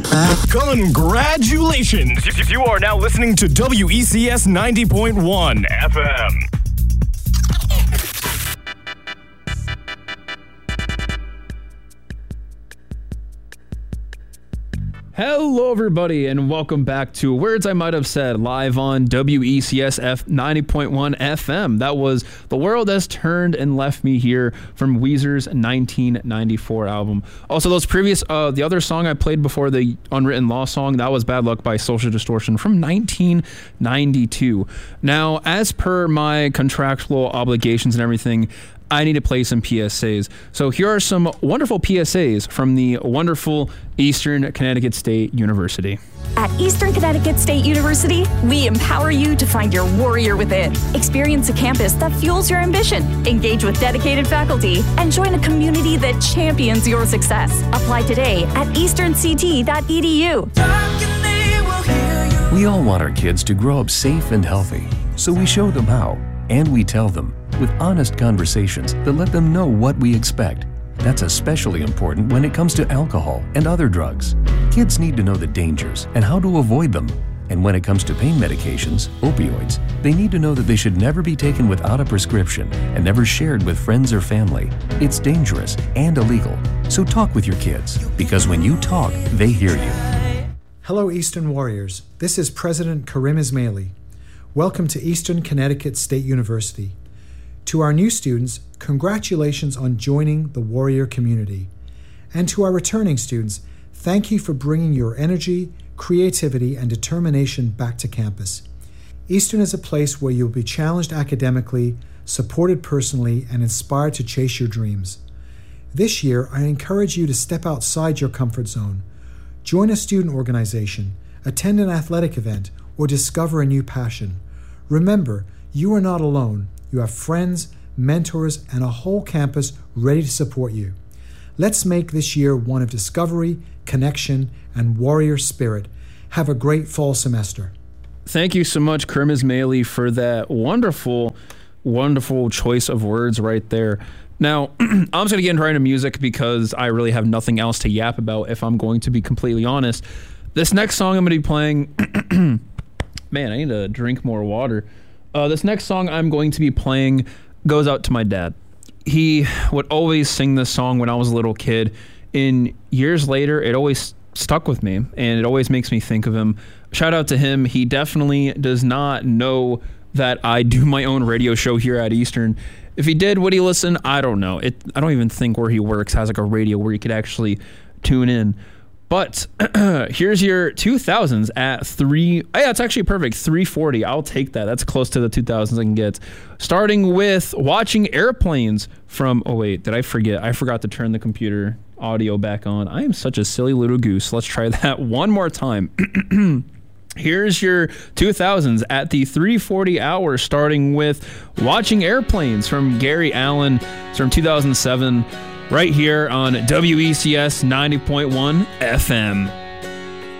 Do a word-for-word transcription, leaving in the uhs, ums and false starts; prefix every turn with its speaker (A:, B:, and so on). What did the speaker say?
A: Congratulations! You are now listening to W E C S ninety point one F M.
B: Hello, everybody, and welcome back to Words I Might Have Said, live on W E C S F ninety point one F M. That was The World Has Turned and Left Me Here from Weezer's nineteen ninety-four album. Also, those previous, uh, the other song I played before, the Unwritten Law song, that was Bad Luck by Social Distortion from nineteen ninety-two. Now, as per my contractual obligations and everything, I need to play some P S As. So here are some wonderful P S As from the wonderful Eastern Connecticut State University.
C: At Eastern Connecticut State University, we empower you to find your warrior within. Experience a campus that fuels your ambition, engage with dedicated faculty, and join a community that champions your success. Apply today at eastern c t dot e d u.
D: We all want our kids to grow up safe and healthy, so we show them how, and we tell them with honest conversations that let them know what we expect. That's especially important when it comes to alcohol and other drugs. Kids need to know the dangers and how to avoid them. And when it comes to pain medications, opioids, they need to know that they should never be taken without a prescription and never shared with friends or family. It's dangerous and illegal. So talk with your kids, because when you talk, they hear you.
E: Hello, Eastern Warriors. This is President Karim Ismaili. Welcome to Eastern Connecticut State University. To our new students, congratulations on joining the Warrior community. And to our returning students, thank you for bringing your energy, creativity, and determination back to campus. Eastern is a place where you'll be challenged academically, supported personally, and inspired to chase your dreams. This year, I encourage you to step outside your comfort zone. Join a student organization, attend an athletic event, or discover a new passion. Remember, you are not alone. You have friends, mentors, and a whole campus ready to support you. Let's make this year one of discovery, connection, and warrior spirit. Have a great fall semester.
B: Thank you so much, Karim Ismaili, for that wonderful, wonderful choice of words right there. Now, I'm just going to get into right into music because I really have nothing else to yap about, if I'm going to be completely honest. This next song I'm going to be playing... Man, I need to drink more water. Uh, this next song I'm going to be playing goes out to my dad. He would always sing this song when I was a little kid. And years later, it always stuck with me, and it always makes me think of him. Shout out to him. He definitely does not know that I do my own radio show here at Eastern. If he did, would he listen? I don't know. It, I don't even think where he works has like a radio where you could actually tune in. But here's your two thousands at three. Oh yeah, it's actually perfect. three forty. I'll take that. That's close to the two thousands I can get. Starting with Watching Airplanes from, oh wait, did I forget? I forgot to turn the computer audio back on. I am such a silly little goose. Let's try that one more time. Here's your two thousands at the three forty hour, starting with Watching Airplanes from Gary Allan. It's from two thousand seven. Right here on W E C S ninety point one F M.